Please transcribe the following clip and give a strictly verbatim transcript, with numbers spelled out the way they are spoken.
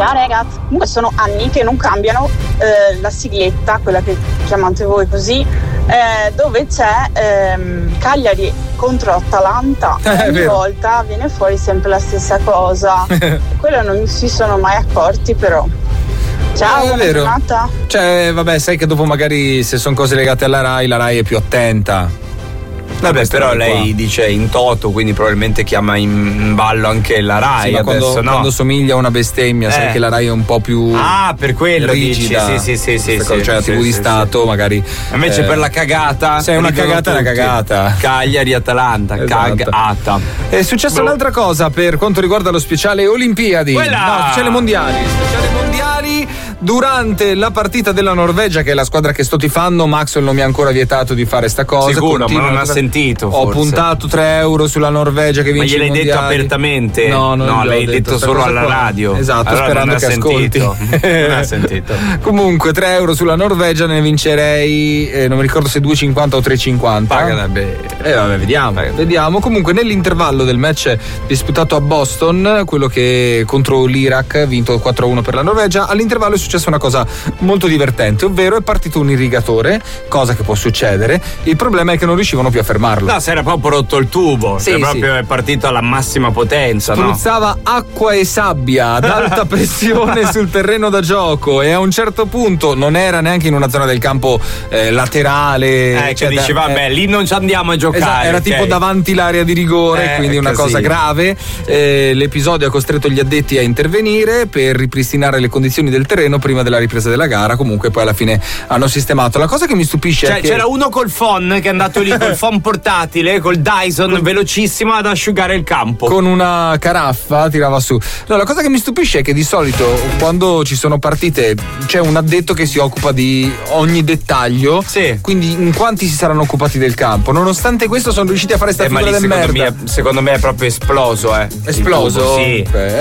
Ciao ragazzi, comunque sono anni che non cambiano eh, la sigletta, quella che chiamate voi così, eh, dove c'è ehm, Cagliari contro Atalanta, Eh, è ogni vero. volta viene fuori sempre la stessa cosa. Quello non si sono mai accorti però. Ciao, Eh, è buona vero. giornata. Cioè, vabbè, sai che dopo magari se sono cose legate alla Rai, la Rai è più attenta. Vabbè, Questa però roba qua. lei dice in toto, quindi probabilmente chiama in ballo anche la Rai. Sì, ma adesso quando, no. quando somiglia a una bestemmia, sai Eh. che la Rai è un po' più Ah, per quello rigida. dici, sì, sì, sì, sì, Queste sì, cose, cioè la sì, tivù di sì, Stato magari. Invece eh, per la cagata. se è una ridono cagata è una tutti. cagata. Cagliari, Atalanta, Esatto. cagata. È successa un'altra cosa per quanto riguarda lo speciale Olimpiadi. Quella! No, speciale mondiali. Speciale mondiali durante la partita della Norvegia, che è la squadra che sto tifando. Maxwell non mi ha ancora vietato di fare sta cosa. Sicuro, ma Continua non ha a- sentito, Ho forse. puntato tre euro sulla Norvegia che Ma vince i gliel'hai detto mondiali. apertamente? No, non No, gliel'ho l'hai detto sta solo cosa alla qua. radio. Esatto, Allora sperando non che ha ascolti. sentito. Non ha sentito. Comunque tre euro sulla Norvegia, ne vincerei eh, non mi ricordo se due e cinquanta o tre e cinquanta. Pagala bene. Eh vabbè, vediamo, vediamo. Comunque nell'intervallo del match disputato a Boston, quello che contro l'Iraq, vinto quattro a uno per la Norvegia, all'intervallo è successa una cosa molto divertente, ovvero è partito un irrigatore, cosa che può succedere. Il problema è che non riuscivano più a fermarlo. No, si era proprio rotto il tubo. Sì, Cioè, sì. proprio è partito alla massima potenza, no? Spruzzava acqua e sabbia ad alta pressione sul terreno da gioco e a un certo punto non era neanche in una zona del campo eh, laterale. Eh, cioè, che dici, da- vabbè, eh, lì non ci andiamo a giocare. Esatto, era ok? tipo davanti l'area di rigore, Eh, quindi una così. cosa grave. Eh, l'episodio ha costretto gli addetti a intervenire per ripristinare le condizioni del terreno prima della ripresa della gara. Comunque poi alla fine hanno sistemato. La cosa che mi stupisce Cioè, è che c'era uno col phon che è andato lì col phon portatile, col Dyson velocissimo ad asciugare il campo. con una caraffa tirava su. No, la cosa che mi stupisce è che di solito quando ci sono partite c'è un addetto che si occupa di ogni dettaglio. Sì. Quindi in quanti si saranno occupati del campo? Nonostante questo sono riusciti a fare sta Eh, ma figura lì del secondo merda. me, secondo me è proprio esploso, eh. Il Esploso? tubo, sì. Ok.